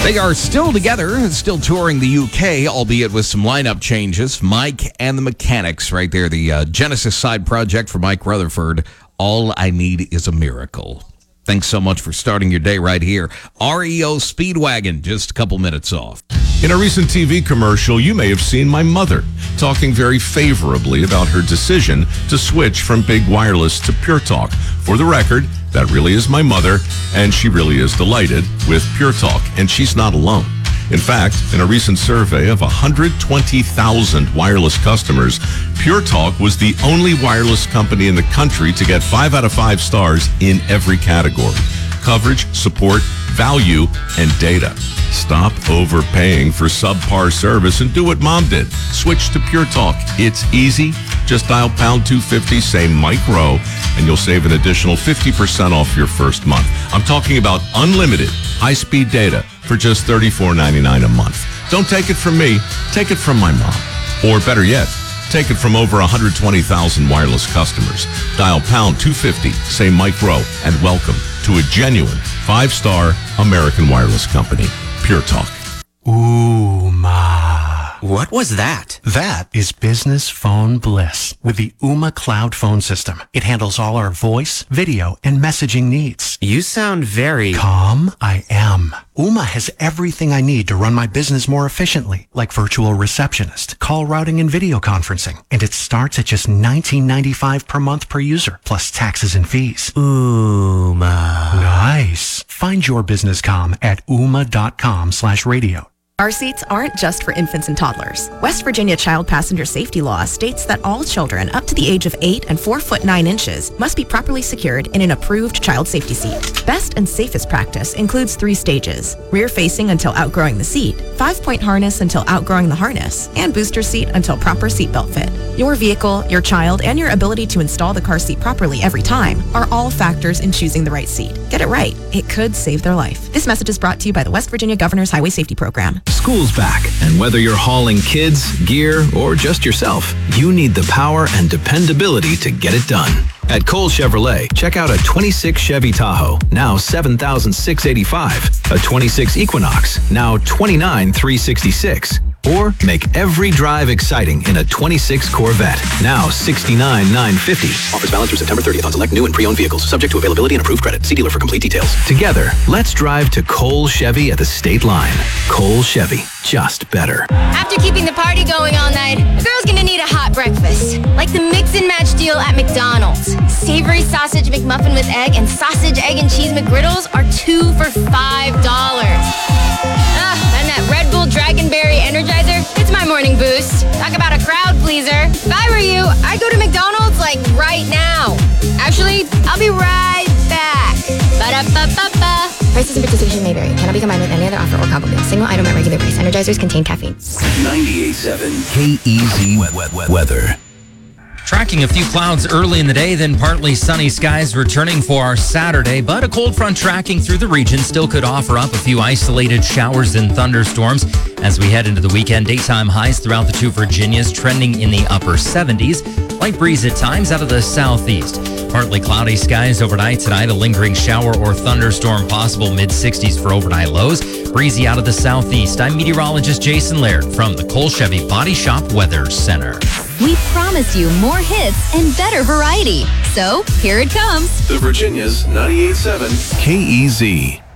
They are still together, still touring the UK, albeit with some lineup changes. Mike and the Mechanics right there, the Genesis side project for Mike Rutherford. All I Need Is a Miracle. Thanks so much for starting your day right here. REO Speedwagon, just a couple minutes off. In a recent TV commercial, you may have seen my mother talking very favorably about her decision to switch from Big Wireless to Pure Talk. For the record, that really is my mother, and she really is delighted with Pure Talk, and she's not alone. In fact, in a recent survey of 120,000 wireless customers, Pure Talk was the only wireless company in the country to get 5 out of 5 stars in every category: coverage, support, value, and data. Stop overpaying for subpar service and do what Mom did. Switch to Pure Talk. It's easy. Just dial pound 250, say Mike Rowe, and you'll save an additional 50% off your first month. I'm talking about unlimited high-speed data for just $34.99 a month. Don't take it from me. Take it from my mom. Or better yet, take it from over 120,000 wireless customers. Dial pound 250, say Mike Rowe, and welcome to a genuine 5-star American wireless company, Pure Talk. Ooh, ma. What was that? That is business phone bliss with the Ooma Cloud Phone System. It handles all our voice, video, and messaging needs. You sound very... Calm? I am. Ooma has everything I need to run my business more efficiently, like virtual receptionist, call routing, and video conferencing. And it starts at just $19.95 per month per user, plus taxes and fees. Ooma. Nice. Find your business comm at ooma.com/radio. Car seats aren't just for infants and toddlers. West Virginia child passenger safety law states that all children up to the age of 8 and 4'9" must be properly secured in an approved child safety seat. Best and safest practice includes 3 stages: rear facing until outgrowing the seat, 5-point harness until outgrowing the harness, and booster seat until proper seatbelt fit. Your vehicle, your child, and your ability to install the car seat properly every time are all factors in choosing the right seat. Get it right. It could save their life. This message is brought to you by the West Virginia Governor's Highway Safety Program. School's back, and whether you're hauling kids, gear, or just yourself, you need the power and dependability to get it done. At Cole Chevrolet, check out a 26 Chevy Tahoe, now $7,685, a 26 Equinox, now $29,366, or make every drive exciting in a 26 Corvette, now $69,950. Offers valid through September 30th on select new and pre-owned vehicles, subject to availability and approved credit. See dealer for complete details. Together, let's drive to Cole Chevy at the state line. Cole Chevy, just better. After keeping the party going all night, a girl's gonna need a hot breakfast, like the mix and match deal at McDonald's. Savory sausage McMuffin with egg and sausage, egg, and cheese McGriddles are 2 for $5. And that Red Bull Dragonberry Energizer, it's my morning boost. Talk about a crowd pleaser. If I were you, I'd go to McDonald's like right now. Actually, I'll be right back. Ba-da-ba-ba-ba. Prices and participation may vary. Cannot be combined with any other offer or combo meal. Single item at regular price. Energizers contain caffeine. 98.7 KEZ Weather. Tracking a few clouds early in the day, then partly sunny skies returning for our Saturday, but a cold front tracking through the region still could offer up a few isolated showers and thunderstorms as we head into the weekend. Daytime highs throughout the 2 Virginias trending in the upper 70s. Light breeze at times out of the southeast. Partly cloudy skies overnight tonight. A lingering shower or thunderstorm possible, mid-60s for overnight lows. Breezy out of the southeast. I'm meteorologist Jason Laird from the Cole Chevy Body Shop Weather Center. We promised you more hits and better variety. So here it comes. The Virginia's 98.7 KEZ.